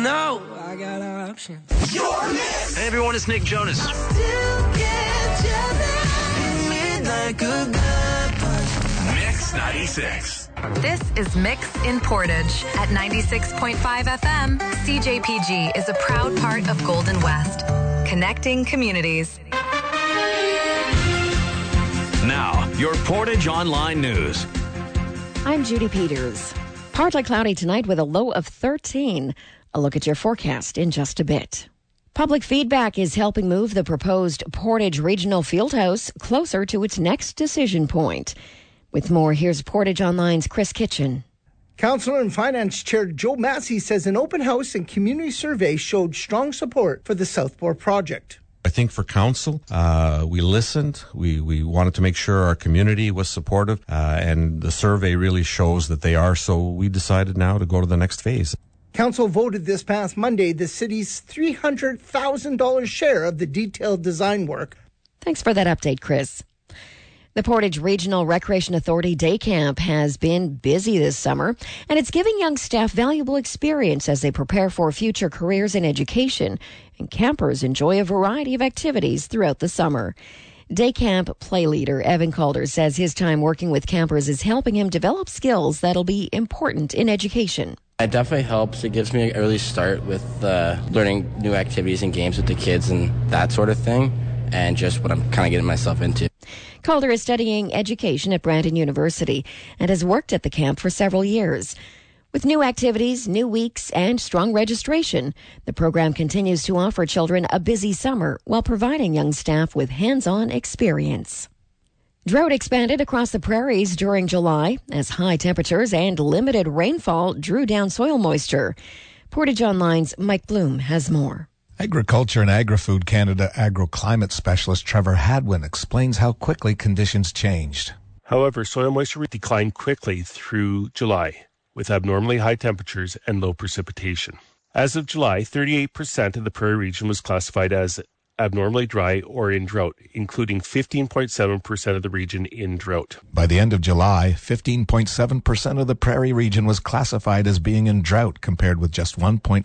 know I got options. Hey everyone, it's Nick Jonas. Mix 96. This is Mix in Portage at 96.5 FM. CJPG is a proud part of Golden West, connecting communities. Now, your Portage Online News. I'm Judy Peters. Partly cloudy tonight with a low of 13. A look at your forecast in just a bit. Public feedback is helping move the proposed Portage Regional Fieldhouse closer to its next decision point. With more, here's Portage Online's Chris Kitchen. Council and Finance Chair Joe Massey says an open house and community survey showed strong support for the Southport project. I think for council, we listened. We wanted to make sure our community was supportive, and the survey really shows that they are. So we decided now to go to the next phase. Council voted this past Monday the city's $300,000 share of the detailed design work. Thanks for that update, Chris. The Portage Regional Recreation Authority Day Camp has been busy this summer, and it's giving young staff valuable experience as they prepare for future careers in education, and campers enjoy a variety of activities throughout the summer. Day Camp play leader Evan Calder says his time working with campers is helping him develop skills that'll be important in education. It definitely helps. It gives me an early start with learning new activities and games with the kids and that sort of thing, and just what I'm kind of getting myself into. Calder is studying education at Brandon University and has worked at the camp for several years. With new activities, new weeks, and strong registration, the program continues to offer children a busy summer while providing young staff with hands-on experience. Drought expanded across the prairies during July as high temperatures and limited rainfall drew down soil moisture. Portage Online's Mike Bloom has more. Agriculture and Agri-Food Canada agroclimate specialist Trevor Hadwin explains how quickly conditions changed. However, soil moisture declined quickly through July, with abnormally high temperatures and low precipitation. As of July, 38% of the prairie region was classified as abnormally dry or in drought, including 15.7% of the region in drought. By the end of July, 15.7% of the prairie region was classified as being in drought, compared with just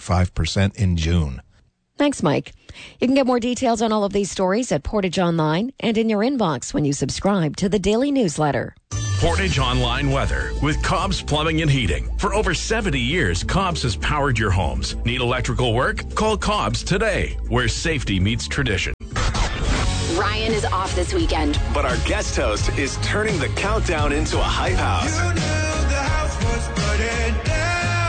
1.5% in June. Thanks, Mike. You can get more details on all of these stories at Portage Online and in your inbox when you subscribe to the daily newsletter. Portage Online weather with Cobb's Plumbing and Heating. For over 70 years, Cobb's has powered your homes. Need electrical work? Call Cobb's today, where safety meets tradition. Ryan is off this weekend, but our guest host is turning the countdown into a hype house. You knew the house was burning down.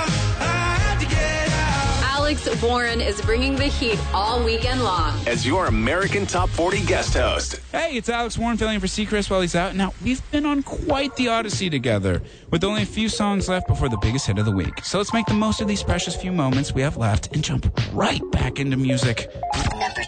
I had to get out. Alex Warren is bringing the heat all weekend long as your American Top 40 guest host. Hey, it's Alex Warren filling in for Seacrest while he's out. Now, we've been on quite the odyssey together, with only a few songs left before the biggest hit of the week. So let's make the most of these precious few moments we have left and jump right back into music.